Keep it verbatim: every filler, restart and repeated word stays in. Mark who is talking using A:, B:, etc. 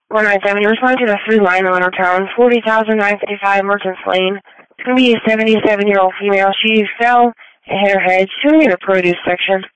A: one nine seven, you responded to the food line in Leonardtown, forty thousand nine hundred fifty-five Merchants Lane. It's going to be a seventy-seven-year-old female. She fell and hit her head. She's going to be in the produce section.